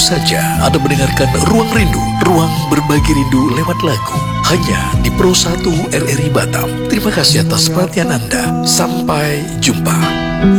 saja Anda mendengarkan Ruang Rindu, ruang berbagi rindu lewat lagu. Hanya di Pro 1 RRI Batam. Terima kasih atas perhatian Anda. Sampai jumpa.